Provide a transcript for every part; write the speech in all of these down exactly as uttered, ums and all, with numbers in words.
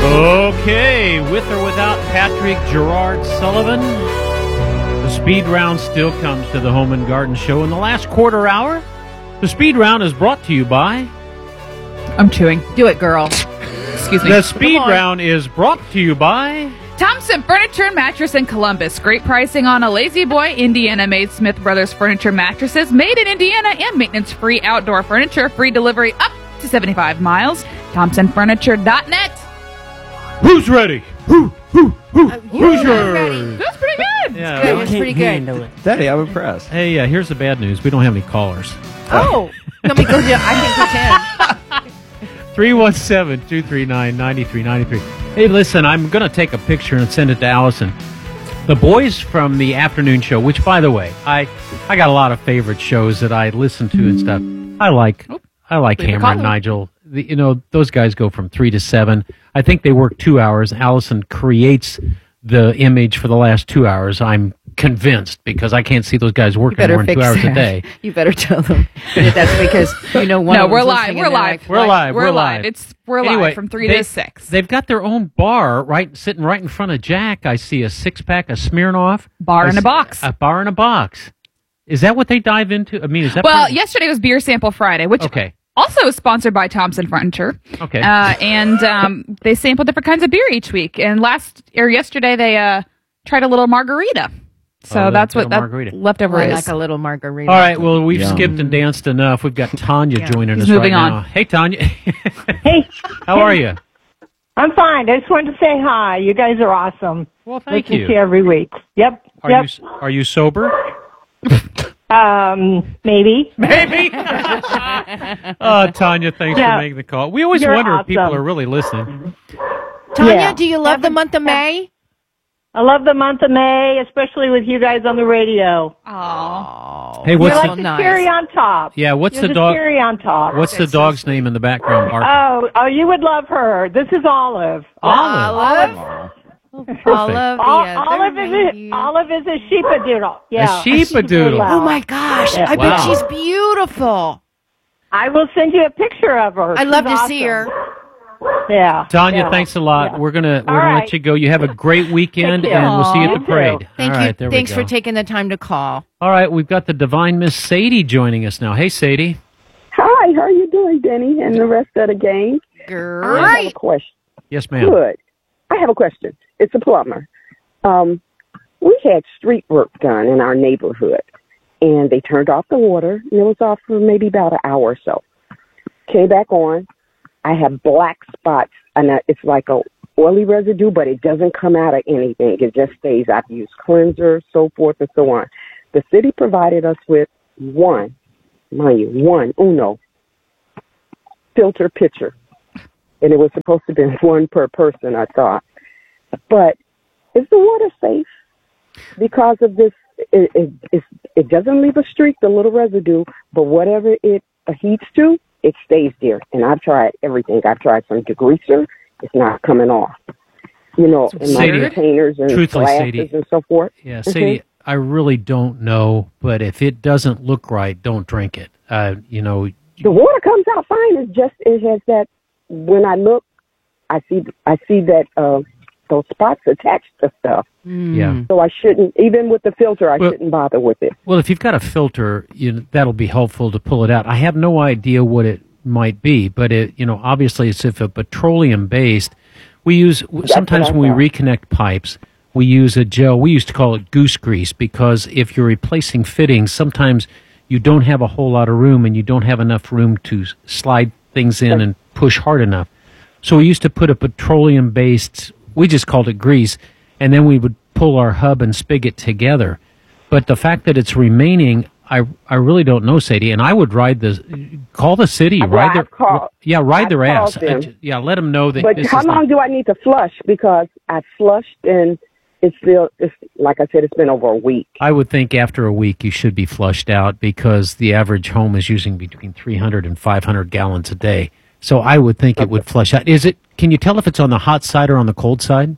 Okay, with or without Patrick Gerard Sullivan, the speed round still comes to the Home and Garden Show in the last quarter hour. The speed round is brought to you by... I'm chewing. Do it, girl. Excuse me. The speed round is brought to you by... Thompson Furniture and Mattress in Columbus. Great pricing on a Lazy Boy Indiana-made Smith Brothers furniture mattresses. Made in Indiana and maintenance-free outdoor furniture. Free delivery up to seventy-five miles. Thompson Furniture dot net. Who's ready? Who? Who? Who? Uh, Who's yours? That's pretty good. Yeah. Good. It's pretty good. Daddy, I'm impressed. Hey, uh, here's the bad news. We don't have any callers. Oh. Let me go do I can pretend. three one seven, two three nine, nine three nine three. Hey, listen, I'm going to take a picture and send it to Allison. The boys from the afternoon show, which, by the way, I I got a lot of favorite shows that I listen to and stuff. I like I like Leave a Hammer and comment. Nigel. The, you know, those guys go from three to seven. I think they work two hours. Allison creates the image for the last two hours. I'm convinced because I can't see those guys You working better more than fix two hours that. a day. You better tell them that that's because you know one. No, of we're them's live. listening We're and they're live. like, We're live. We're, We're live. live. It's we're Anyway, live from three they- to six. They've got their own bar right sitting right in front of Jack. I see a six pack of Smirnoff. Bar I in a s- box. A bar in a box. Is that what they dive into? I mean, is that Well, part of- yesterday was Beer Sample Friday, which Okay. also is sponsored by Thompson Furniture. Okay. Uh, and um, they sample different kinds of beer each week. And last or yesterday they uh, tried a little margarita. So Oh, they that's got what a that margarita. leftover I is. like a little margarita. All right. Well, we've Yum. skipped and danced enough. We've got Tanya Yeah. joining He's us moving right on. now. Hey, Tanya. Hey, How are you? I'm fine. I just wanted to say hi. You guys are awesome. Well, thank Listen you. to you every week. Yep. Are yep. you are you sober? Um, maybe. Maybe. Oh, Tanya, thanks Yeah. for making the call. We always You're wonder if people awesome. are really listening. Tanya, Yeah. do you love the month of May? I love the month of May, especially with you guys on the radio. Aw. Oh, Hey, what's You're the- like the nice. cherry on top. Yeah, what's You're the dog? cherry on top. What's the dog's name in the background? Mark? Oh, oh, you would love her. This is Olive. Olive. Olive. Perfect. Olive. The Ol- other Olive is lady. a, Olive is a sheepadoodle. Yeah, A sheepadoodle. Wow. Oh my gosh! I Wow. bet she's beautiful. I will send you a picture of her. I'd love She's to see her. awesome. Yeah. Tanya, yeah. thanks a lot. Yeah. We're gonna we're All gonna right. let you go. You have a great weekend, Thank you. and we'll see you at Aw. the parade. Thank All you. right, there we Thanks go. for taking the time to call. All right, we've got the divine Miss Sadie joining us now. Hey, Sadie. Hi, how are you doing, Denny, and the rest of the gang? I have a Great. question. Yes, ma'am. Good. I have a question. It's a plumber. Um, we had street work done in our neighborhood, and they turned off the water, and it was off for maybe about an hour or so. Came back on. I have black spots, and I- it's like a oily residue, but it doesn't come out of anything. It just stays. I've used cleanser, so forth and so on. The city provided us with one, mind you, one, uno, filter pitcher. And it was supposed to be one per person, I thought. But is the water safe? Because of this, it, it, it, it doesn't leave a streak, the little residue, but whatever it heats to, it stays there. And I've tried everything. I've tried some degreaser. It's not coming off. You know, in my Sadie, containers and truthfully, glasses Sadie, and so forth. Yeah, Mhm. Sadie, I really don't know, but if it doesn't look right, don't drink it. Uh, you know, The water comes out fine. It's just, it has that, when I look, I see, I see that, uh, those spots attached to stuff. yeah. So I shouldn't, even with the filter, I Well- shouldn't bother with it. Well, if you've got a filter, you know, that'll be helpful to pull it out. I have no idea what it might be, but it, you know, obviously it's if a petroleum based. We use sometimes what I when we thought. reconnect pipes, we use a gel. We used to call it goose grease because if you're replacing fittings, sometimes you don't have a whole lot of room and you don't have enough room to s- slide things in and push hard enough. So we used to put a petroleum based. We just called it grease, and then we would pull our hub and spigot together. But the fact that it's remaining, I I really don't know, Sadie. And I would ride the call the city, Well, ride their I've called- yeah, ride I've their ass. called them. I ju- yeah, let them know that. But this how is long not- do I need to flush? Because I flushed and it's still, it's, like I said, it's been over a week. I would think after a week you should be flushed out because the average home is using between three hundred and five hundred gallons a day. So I would think it would flush out. Is it? Can you tell if it's on the hot side or on the cold side?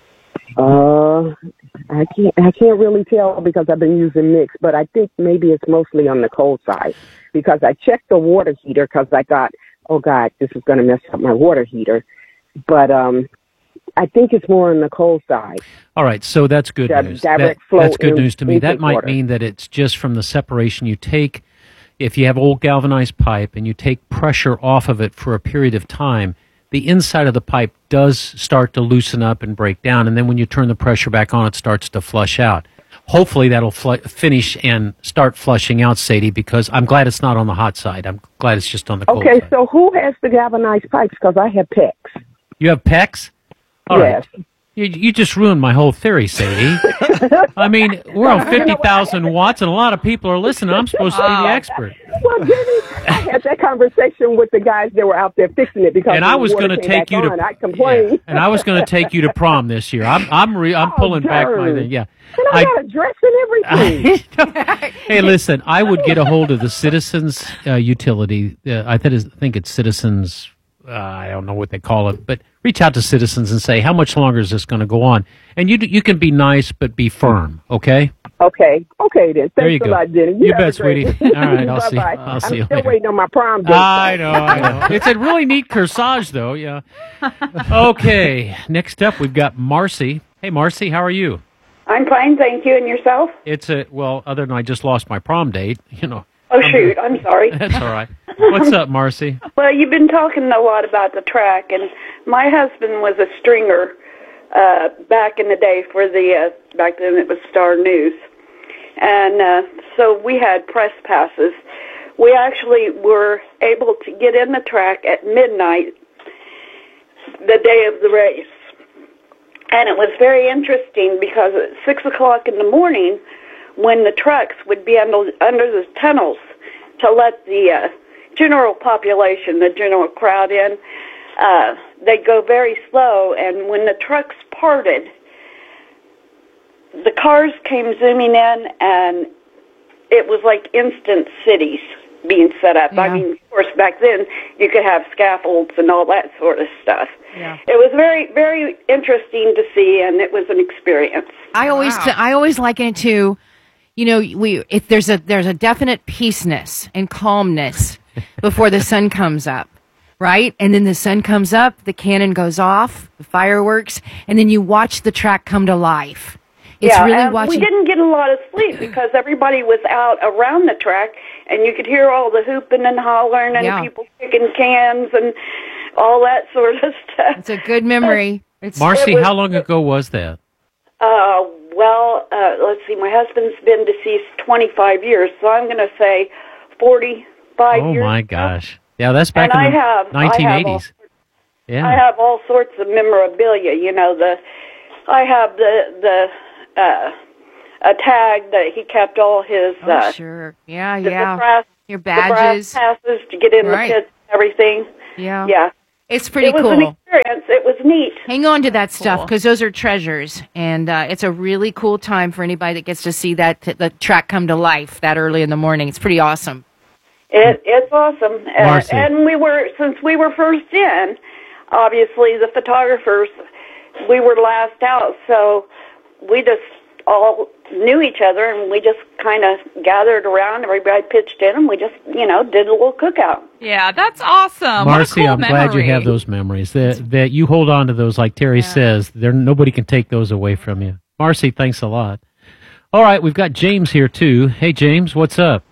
Uh, I can't, I can't really tell because I've been using mix, but I think maybe it's mostly on the cold side because I checked the water heater because I thought, oh God, this is going to mess up my water heater. But, um, I think it's more on the cold side. All right, so that's good Di- news. direct That- flow that's good in- news to me. That intake might water. mean that it's just from the separation you take. If you have old galvanized pipe and you take pressure off of it for a period of time, the inside of the pipe does start to loosen up and break down, and then when you turn the pressure back on, it starts to flush out. Hopefully that'll fl- finish and start flushing out, Sadie, because I'm glad it's not on the hot side. I'm glad it's just on the cold Okay, side. so who has the galvanized pipes? Because I have P E Cs. You have P E Cs? All Yes. right. You, you just ruined my whole theory, Sadie. I mean, we're on fifty thousand watts, and a lot of people are listening. I'm supposed to be the expert. Well, Jenny, I had that conversation with the guys that were out there fixing it because And when I the was water going to came take back you on, to I complained. yeah, and I was going to take you to prom this year. I'm I'm re, I'm Oh, pulling back my darn. thing. Yeah. And I, got a dress and everything. Hey, listen, I would get a hold of the Citizens uh, Utility. Uh, I think it's, I think it's Citizens. Uh, I don't know what they call it, but reach out to Citizens and say, how much longer is this going to go on? And you you can be nice, but be firm. Okay. Okay, okay then. Thanks There you a go. lot, Jenny. You have a bet, great sweetie. day. All right, I'll see- Bye-bye. I'll see I'm you still later. waiting on my prom date. I know, I know. It's a really neat corsage, though. Yeah. Okay. Next up, we've got Marcy. Hey, Marcy, how are you? I'm fine, thank you. And yourself? It's a well, other than I just lost my prom date. You know. Oh, shoot. I'm sorry. That's all right. What's up, Marcy? Well, you've been talking a lot about the track, and my husband was a stringer uh, back in the day for the, uh, back then it was Star News. And uh, so we had press passes. We actually were able to get in the track at midnight the day of the race. And it was very interesting because at six o'clock in the morning, when the trucks would be under, under the tunnels to let the uh, general population, the general crowd in, uh, they'd go very slow. And when the trucks parted, the cars came zooming in, and it was like instant cities being set up. Yeah. I mean, of course, back then you could have scaffolds and all that sort of stuff. Yeah. It was very, very interesting to see, and it was an experience. I always, Wow. I always liken it to, you know, we if there's a there's a definite peaceness and calmness before the sun comes up, right? And then the sun comes up, the cannon goes off, the fireworks, and then you watch the track come to life. It's yeah, really and watching. we didn't get a lot of sleep because everybody was out around the track, and you could hear all the hooping and hollering and Yeah. people kicking cans and all that sort of stuff. It's a good memory. It's Marcy, It was- how long ago was that? Uh, well, uh, let's see. My husband's been deceased twenty-five years, so I'm going to say forty-five Oh years. my gosh. Yeah, that's back And in I the have- I have nineteen eighties. Yeah. I have all sorts of memorabilia. You know, the I have the the uh, a tag that he kept all his oh, uh, sure. Yeah, the, yeah. the brass Your the brass badges. passes to get in Right. the pits and everything. Yeah. Yeah, It's pretty it was cool. an experience. It was neat. Hang on to that stuff Cool. because those are treasures, and uh, it's a really cool time for anybody that gets to see that the track come to life that early in the morning. It's pretty awesome. It, it's awesome. Uh, Marcy. and we were, since we were first in, obviously the photographers, we were last out, so we just all knew each other, and we just kind of gathered around. Everybody pitched in, and we just, you know, did a little cookout. Yeah, that's awesome. Marcy, what a cool I'm glad you memory. have those memories. That that you hold on to those, like Terry says. There, nobody can take those away from you. Marcy, thanks a lot. All right, we've got James here too. Hey, James, what's up?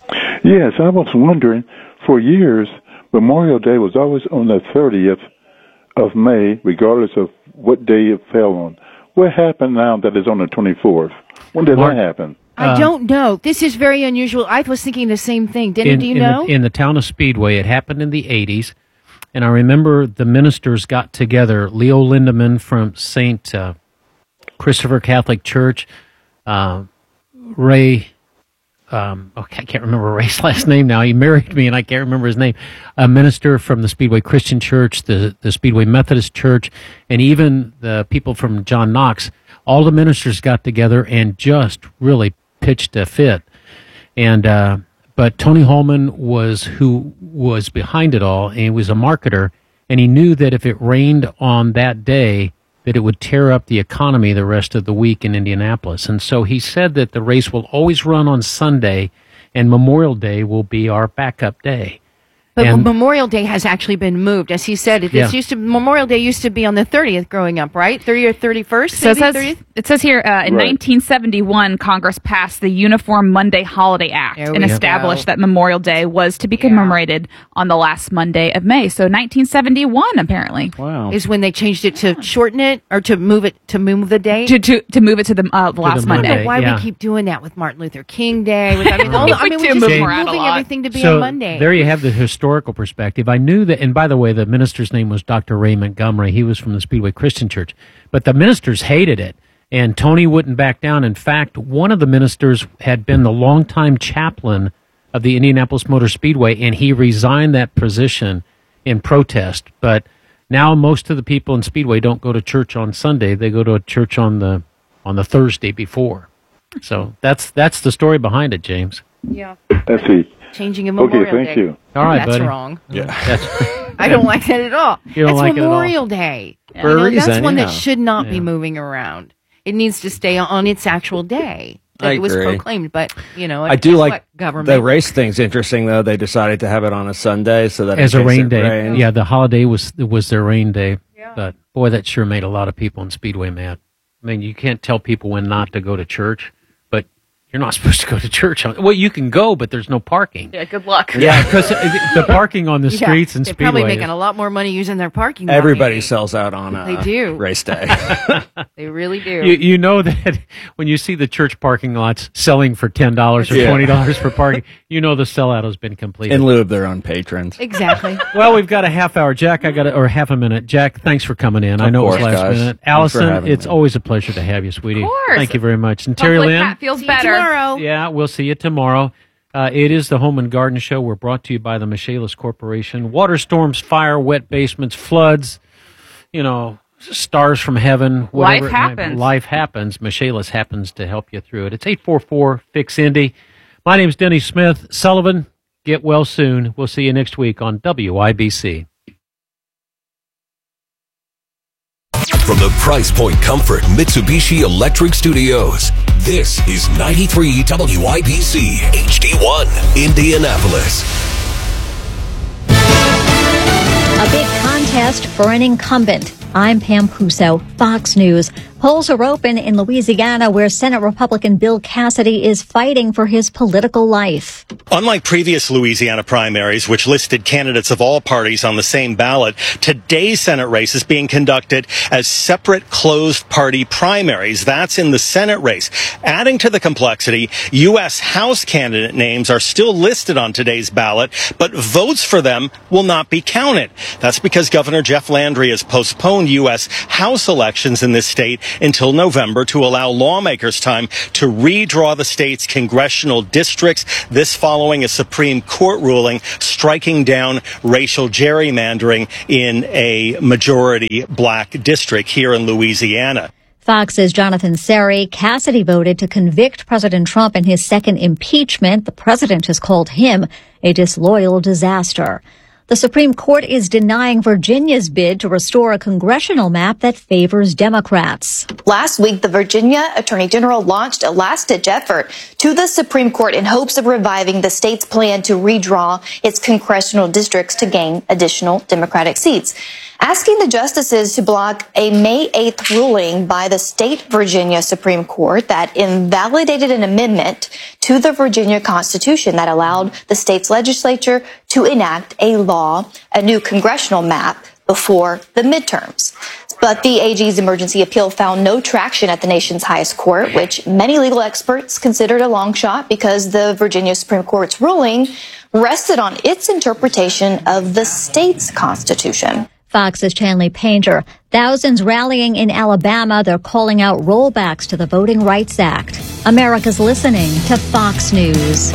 Yes, I was wondering, for years, Memorial Day was always on the thirtieth of May, regardless of what day it fell on. What happened now that it's on the twenty-fourth? When did Mark- that happen? I don't know. This is very unusual. I was thinking the same thing. Denny, in, do you in know? The, in the town of Speedway. It happened in the eighties. And I remember the ministers got together, Leo Lindemann from Saint Uh, Christopher Catholic Church, uh, Ray, um, okay, I can't remember Ray's last name now. He married me and I can't remember his name. A minister from the Speedway Christian Church, the, the Speedway Methodist Church, and even the people from John Knox. All the ministers got together and just really pitched a fit. And, uh, but Tony Holman was who was behind it all, and he was a marketer, and he knew that if it rained on that day, that it would tear up the economy the rest of the week in Indianapolis. And so he said that the race will always run on Sunday, and Memorial Day will be our backup day. But And- Memorial Day has actually been moved, as he said. It Yeah. used to Memorial Day used to be on the thirtieth growing up, right? thirtieth or thirty-first. So it maybe says, thirtieth? it says here uh, in Right. nineteen seventy-one, Congress passed the Uniform Monday Holiday Act There and we established go. that Memorial Day was to be commemorated on the last Monday of May. So nineteen seventy-one, apparently, Wow. Is when they changed it to shorten it or to move it to move the day. to to, to move it to the, uh, the last the I don't know Monday. why yeah. we keep doing that with Martin Luther King Day. With, I mean, all, I We mean, do we're just move moving around a lot. everything to be so on Monday. there you have the historical perspective. I knew that, and by the way, the minister's name was Doctor Ray Montgomery. He was from the Speedway Christian Church. But the ministers hated it, and Tony wouldn't back down. In fact, one of the ministers had been the longtime chaplain of the Indianapolis Motor Speedway, and he resigned that position in protest. But now most of the people in Speedway don't go to church on Sunday. They go to a church on the on the Thursday before. So that's that's the story behind it, James. yeah, I see. changing of Okay, Memorial thank Day. you. All right, That's buddy. wrong. Yeah. That's I don't like that at all. You don't That's like it at all. Memorial Day. For You a know, reason, that's one yeah. that should not Yeah. be moving around. It needs to stay on its actual day that I it was agree. proclaimed. But you know, I do guess like what, government. the race thing's interesting though. They decided to have it on a Sunday so that as in a case rain it day. rains- Yeah, the holiday was was their rain day. But boy, that sure made a lot of people in Speedway mad. I mean, you can't tell people when not to go to church, but you're not supposed to go to church. On, well, you can go, but there's no parking. Yeah, good luck. Yeah, because the parking on the Yeah, streets and they're Speedway. probably is- making a lot more money using their parking lot. Everybody maybe. sells out on a They do. race day. They really do. you, you know that when you see the church parking lots selling for ten dollars or Yeah. twenty dollars for parking, you know the sellout has been completed. In lieu of their own patrons. exactly. Well, we've got a half hour. Jack, I got a, or half a minute. Jack, thanks for coming in. I Of know course, it was last guys. minute. Thanks for Allison, having it's me. always a pleasure to have you, sweetie. Of course. Thank you very much. And Terry Hopefully Lynn, Pat feels See you better. tomorrow. yeah, we'll see you tomorrow. Uh, it is the Home and Garden Show. We're brought to you by the Michaelis Corporation. Water storms, fire, wet basements, floods, you know, stars from heaven. Whatever Life it might be. happens. Life happens. Michaelis happens to help you through it. It's eight four four, fix Indy. My name's Denny Smith. Sullivan, get well soon. We'll see you next week on W I B C. From the Price Point Comfort Mitsubishi Electric Studios, this is ninety-three W I B C H D one, Indianapolis. A big contest for an incumbent. I'm Pam Puso, Fox News. Polls are open in Louisiana, where Senate Republican Bill Cassidy is fighting for his political life. Unlike previous Louisiana primaries, which listed candidates of all parties on the same ballot, today's Senate race is being conducted as separate closed party primaries. That's in the Senate race. Adding to the complexity, U S House candidate names are still listed on today's ballot, but votes for them will not be counted. That's because Governor Jeff Landry has postponed U S House elections in this state until November to allow lawmakers time to redraw the state's congressional districts. This following a Supreme Court ruling striking down racial gerrymandering in a majority black district here in Louisiana. Fox's Jonathan Seri. Cassidy voted to convict President Trump in his second impeachment. The president has called him a disloyal disaster. The Supreme Court is denying Virginia's bid to restore a congressional map that favors Democrats. Last week, the Virginia Attorney General launched a last-ditch effort to the Supreme Court in hopes of reviving the state's plan to redraw its congressional districts to gain additional Democratic seats, asking the justices to block a May eighth ruling by the state Virginia Supreme Court that invalidated an amendment to the Virginia Constitution that allowed the state's legislature to enact a law, a new congressional map, before the midterms. But the A G's emergency appeal found no traction at the nation's highest court, which many legal experts considered a long shot because the Virginia Supreme Court's ruling rested on its interpretation of the state's constitution. Fox's Chanley Painter. Thousands rallying in Alabama. They're calling out rollbacks to the Voting Rights Act. America's listening to Fox News.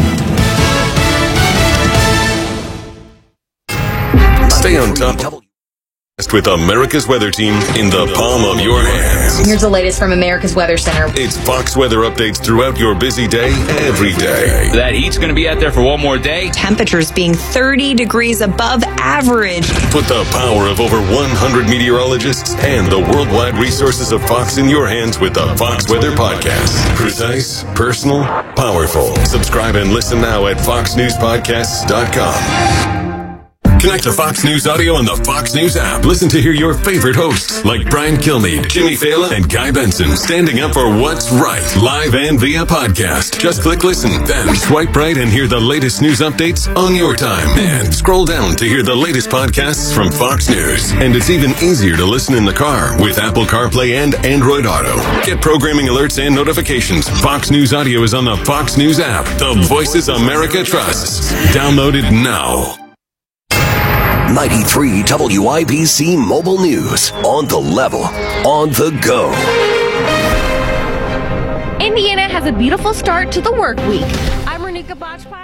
Stay on top with America's Weather Team in the palm of your hands. Here's the latest from America's Weather Center. It's Fox weather updates throughout your busy day, every day. That heat's going to be out there for one more day. Temperatures being thirty degrees above average. Put the power of over one hundred meteorologists and the worldwide resources of Fox in your hands with the Fox Weather Podcast. Precise, personal, powerful. Subscribe and listen now at fox news podcasts dot com. Connect to Fox News Audio on the Fox News app. Listen to hear your favorite hosts like Brian Kilmeade, Jimmy Fallon, and Guy Benson standing up for what's right, live and via podcast. Just click listen, then swipe right and hear the latest news updates on your time. And scroll down to hear the latest podcasts from Fox News. And it's even easier to listen in the car with Apple CarPlay and Android Auto. Get programming alerts and notifications. Fox News Audio is on the Fox News app. The Voices America trusts. Download it now. ninety-three W I B C Mobile News. On the level. On the go. Indiana has a beautiful start to the work week. I'm Renika Botchpile.